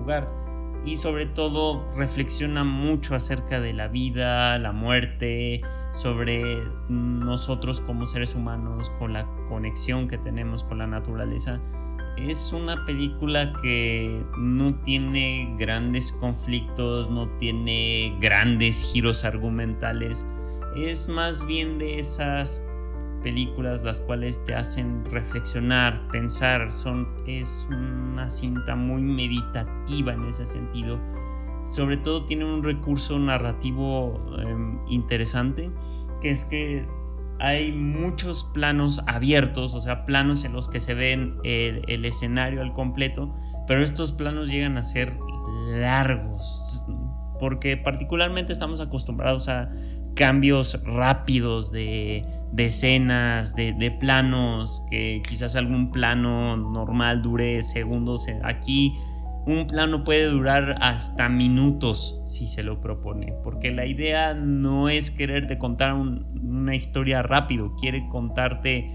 lugar. Y sobre todo reflexiona mucho acerca de la vida, la muerte, sobre nosotros como seres humanos, con la conexión que tenemos con la naturaleza. Es una película que no tiene grandes conflictos, no tiene grandes giros argumentales. Es más bien de esas películas las cuales te hacen reflexionar, pensar. Es una cinta muy meditativa en ese sentido. Sobre todo tiene un recurso narrativo interesante, que es que hay muchos planos abiertos, o sea, planos en los que se ven el escenario al completo, pero estos planos llegan a ser largos, porque particularmente estamos acostumbrados a cambios rápidos de escenas, de planos, que quizás algún plano normal dure segundos. Aquí un plano puede durar hasta minutos si se lo propone, porque la idea no es quererte contar una historia rápido, quiere contarte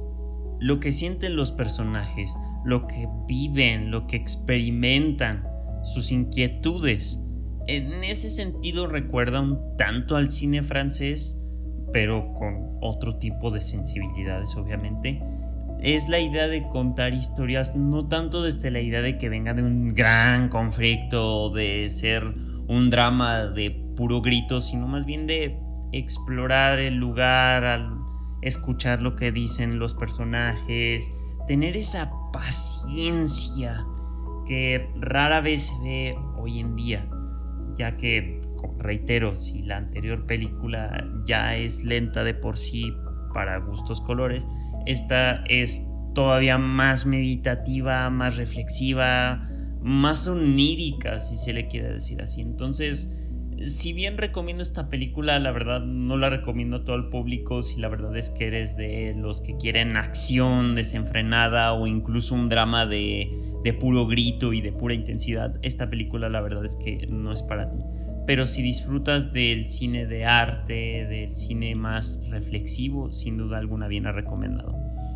lo que sienten los personajes, lo que viven, lo que experimentan, sus inquietudes. En ese sentido recuerda un tanto al cine francés, pero con otro tipo de sensibilidades, obviamente. Es la idea de contar historias no tanto desde la idea de que venga de un gran conflicto, de ser un drama de puro grito, sino más bien de explorar el lugar, al escuchar lo que dicen los personajes, tener esa paciencia que rara vez se ve hoy en día, ya que, reitero, si la anterior película ya es lenta de por sí para gustos colores, esta es todavía más meditativa, más reflexiva, más onírica, si se le quiere decir así. Entonces, si bien recomiendo esta película, la verdad no la recomiendo a todo el público. Si la verdad es que eres de los que quieren acción desenfrenada o incluso un drama de puro grito y de pura intensidad, esta película la verdad es que no es para ti. Pero si disfrutas del cine de arte, del cine más reflexivo, sin duda alguna bien recomendado.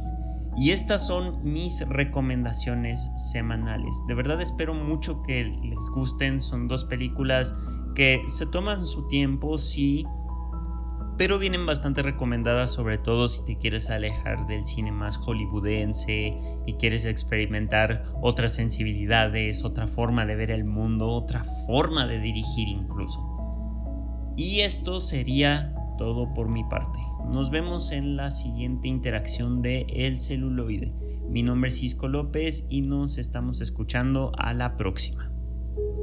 Y estas son mis recomendaciones semanales. De verdad espero mucho que les gusten. Son dos películas que se toman su tiempo, sí, pero vienen bastante recomendadas, sobre todo si te quieres alejar del cine más hollywoodense y quieres experimentar otras sensibilidades, otra forma de ver el mundo, otra forma de dirigir incluso. Y esto sería todo por mi parte. Nos vemos en la siguiente interacción de El Celuloide. Mi nombre es Cisco López y nos estamos escuchando a la próxima.